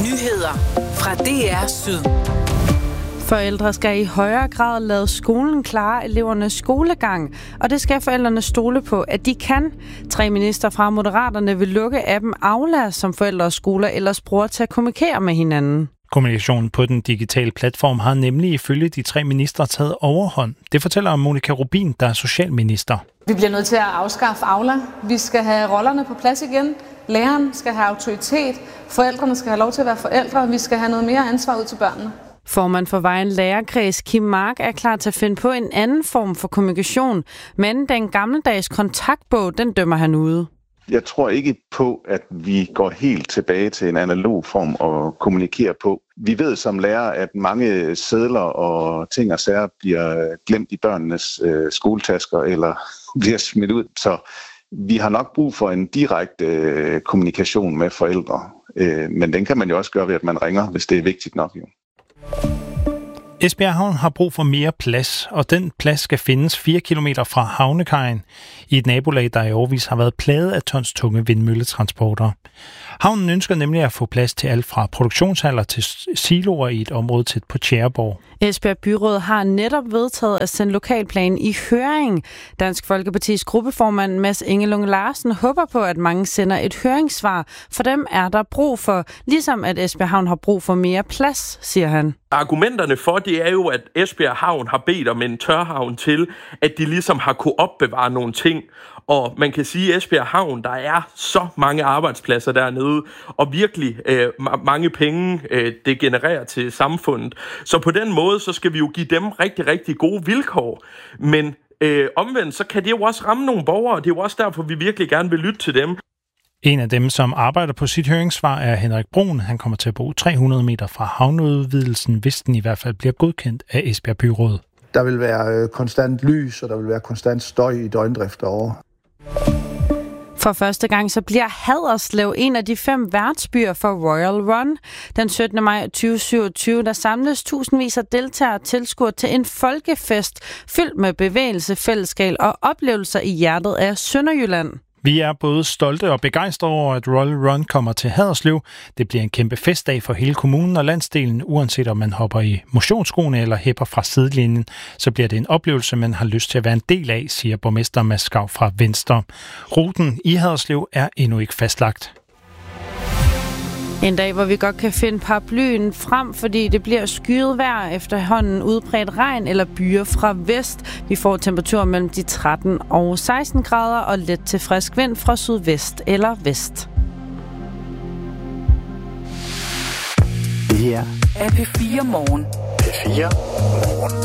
Nyheder fra DR Syd. Forældre skal i højere grad lade skolen klare elevernes skolegang, og det skal forældrene stole på, at de kan. 3 minister fra Moderaterne vil lukke appen Aula, som forældre og skoler ellers bruger til at kommunikere med hinanden. Kommunikationen på den digitale platform har nemlig ifølge de 3 ministre taget overhånd. Det fortæller Monika Rubin, der er socialminister. Vi bliver nødt til at afskaffe Aula. Vi skal have rollerne på plads igen. Læreren skal have autoritet. Forældrene skal have lov til at være forældre. Vi skal have noget mere ansvar ud til børnene. Formand for Vejen Lærerkreds Kim Mark er klar til at finde på en anden form for kommunikation, men den gammeldags kontaktbog, den dømmer han ude. Jeg tror ikke på, at vi går helt tilbage til en analog form at kommunikere på. Vi ved som lærer, at mange sedler og ting og sager bliver glemt i børnenes skoletasker eller bliver smidt ud. Så vi har nok brug for en direkte kommunikation med forældre. Men den kan man jo også gøre ved, at man ringer, hvis det er vigtigt nok. Jo. Esbjerg Havn har brug for mere plads, og den plads skal findes 4 kilometer fra havnekajen i et nabolag, der i årevis har været plaget af tons tunge vindmølletransporter. Havnen ønsker nemlig at få plads til alt fra produktionshaller til siloer i et område tæt på Tjæreborg. Esbjerg Byråd har netop vedtaget at sende lokalplanen i høring. Dansk Folkepartis gruppeformand Mads Engelunge Larsen håber på, at mange sender et høringssvar. For dem er der brug for, ligesom at Esbjerg Havn har brug for mere plads, siger han. Argumenterne for det er jo, at Esbjerg Havn har bedt om en tørhavn til, at de ligesom har kunne opbevare nogle ting. Og man kan sige, at Esbjerg Havn, der er så mange arbejdspladser dernede, og virkelig mange penge, det genererer til samfundet. Så på den måde, så skal vi jo give dem rigtig, rigtig gode vilkår. Men omvendt, så kan det jo også ramme nogle borgere, og det er jo også derfor, vi virkelig gerne vil lytte til dem. En af dem, som arbejder på sit høringssvar, er Henrik Brun. Han kommer til at bo 300 meter fra havneudvidelsen, hvis den i hvert fald bliver godkendt af Esbjerg Byråd. Der vil være konstant lys, og der vil være konstant støj i døgndrift derovre. For første gang så bliver Haderslev en af de 5 værtsbyer for Royal Run. Den 17. maj 2027, der samles tusindvis af deltagere og tilskuere til en folkefest fyldt med bevægelse, fællesskab og oplevelser i hjertet af Sønderjylland. Vi er både stolte og begejstrede over, at Royal Run kommer til Haderslev. Det bliver en kæmpe festdag for hele kommunen og landsdelen. Uanset om man hopper i motionsskoene eller hæpper fra sidelinjen, så bliver det en oplevelse, man har lyst til at være en del af, siger borgmester Mads Skau fra Venstre. Ruten i Haderslev er endnu ikke fastlagt. En dag, hvor vi godt kan finde paraplyen frem, fordi det bliver skyet vejr, efterhånden udbredt regn eller byer fra vest. Vi får temperaturer mellem de 13 og 16 grader og let til frisk vind fra sydvest eller vest. Det her er P4 Morgen. P4 Morgen.